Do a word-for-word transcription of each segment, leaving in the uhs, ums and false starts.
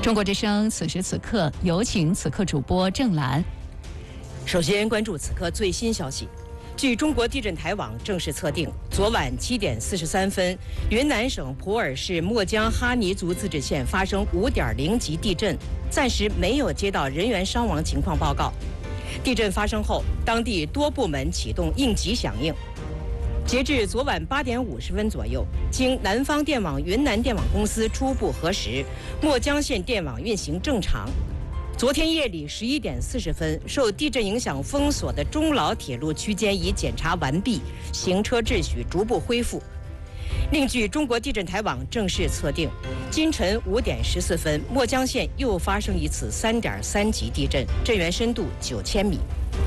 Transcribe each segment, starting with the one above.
中国之声此时此刻有请此刻主播郑兰。 首先关注此刻最新消息。据中国地震台网正式测定，昨晚七点四十三分，云南省普洱市墨江哈尼族自治县发生五点零级地震，暂时没有接到人员伤亡情况报告。地震发生后，当地多部门启动应急响应。截至昨晚八点五十分左右，经南方电网云南电网公司初步核实，墨江县电网运行正常。昨天夜里十一点四十分，受地震影响封锁的中老铁路区间已检查完毕，行车秩序逐步恢复。另据中国地震台网正式测定，今晨五点十四分，墨江县又发生一次三点三级地震，震源深度九千米。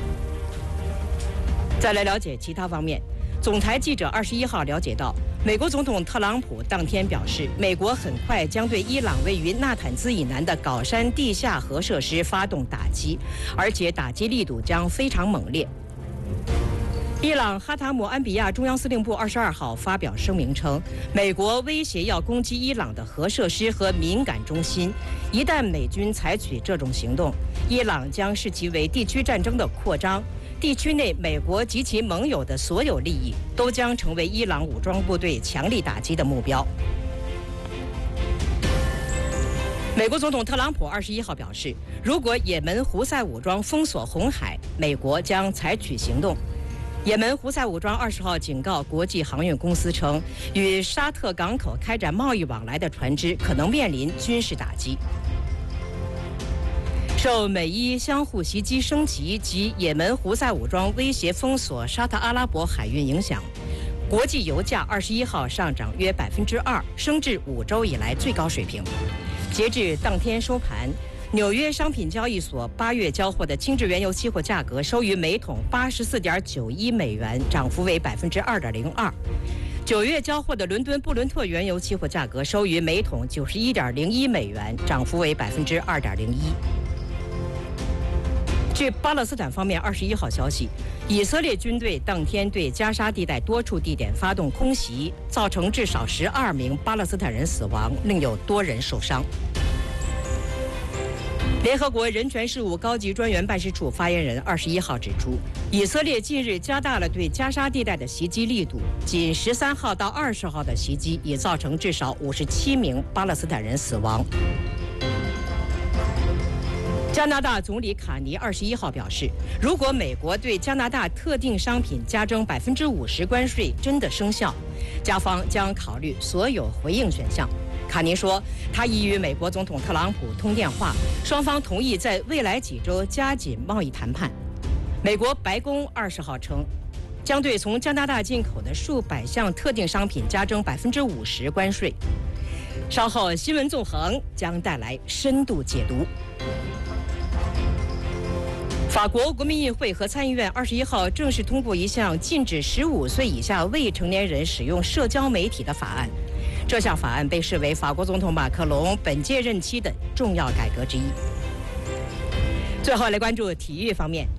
再来了解其他方面。总台记者二十一号了解到，美国总统特朗普当天表示，美国很快将对伊朗位于纳坦兹以南的镐山地下核设施发动打击，而且打击力度将非常猛烈。伊朗哈塔姆安比亚中央司令部二十二号发表声明称，美国威胁要攻击伊朗的核设施和敏感中心，一旦美军采取这种行动，伊朗将视其为地区战争的扩张。地区内美国及其盟友的所有利益都将成为伊朗武装部队强力打击的目标。美国总统特朗普二十一号表示，如果也门胡塞武装封锁红海，美国将采取行动。也门胡塞武装二十号警告国际航运公司称，与沙特港口开展贸易往来的船只可能面临军事打击。受美伊相互袭击升级及也门胡塞武装威胁封锁沙特阿拉伯海运影响，国际油价二十一号上涨约百分之二，升至五周以来最高水平。截至当天收盘，纽约商品交易所八月交货的轻质原油期货价格收于每桶八十四点九一美元，涨幅为百分之二点零二。九月交货的伦敦布伦特原油期货价格收于每桶九十一点零一美元，涨幅为百分之二点零一。据巴勒斯坦方面二十一号消息，以色列军队当天对加沙地带多处地点发动空袭，造成至少十二名巴勒斯坦人死亡，另有多人受伤。联合国人权事务高级专员办事处发言人二十一号指出，以色列近日加大了对加沙地带的袭击力度，仅十三号到二十号的袭击已造成至少五十七名巴勒斯坦人死亡。加拿大总理卡尼二十一号表示，如果美国对加拿大特定商品加征百分之五十关税真的生效，加方将考虑所有回应选项。卡尼说，他已与美国总统特朗普通电话，双方同意在未来几周加紧贸易谈判。美国白宫二十号称，将对从加拿大进口的数百项特定商品加征百分之五十关税。稍后新闻纵横将带来深度解读。法国国民议会和参议院二十一号正式通过一项禁止十五岁以下未成年人使用社交媒体的法案。这项法案被视为法国总统马克龙本届任期的重要改革之一。最后来关注体育方面。